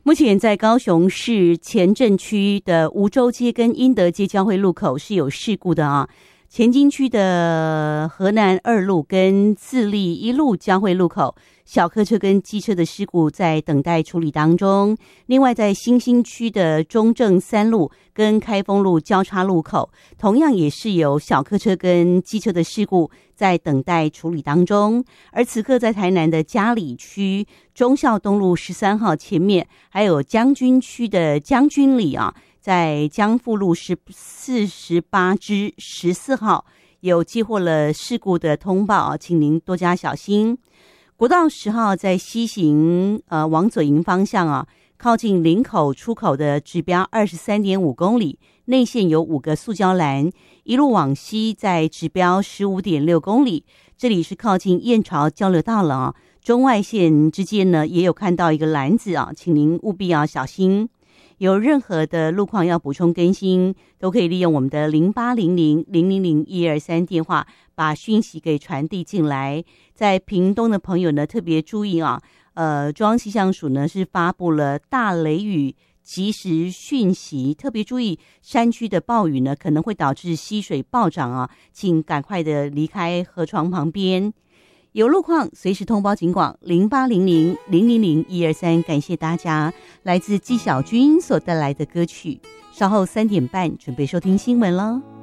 目前在高雄市前镇区的梧州街跟英德街交汇路口是有事故的啊。前金区的河南2路跟自立1路交汇路口，小客车跟机车的事故在等待处理当中。另外在新兴区的中正3路跟开封路交叉路口，同样也是有小客车跟机车的事故在等待处理当中。而此刻在台南的嘉里区忠孝东路13号前面，还有将军区的将军里啊，在江富路48之14号有接获了事故的通报，请您多加小心。国道10号在西行往左营方向啊，靠近林口出口的指标 23.5 公里，内线有5个塑胶栏，一路往西在指标 15.6 公里，这里是靠近燕巢交流道了啊。中外线之间呢也有看到一个栏子啊，请您务必要小心。有任何的路况要补充更新，都可以利用我们的0800-000-123电话把讯息给传递进来。在屏东的朋友呢特别注意啊，中央气象署呢是发布了大雷雨即时讯息，特别注意山区的暴雨呢可能会导致溪水暴涨啊，请赶快的离开河床旁边。有路况随时通报警广0800-000-123，感谢大家。来自纪晓君所带来的歌曲，稍后3点半准备收听新闻了。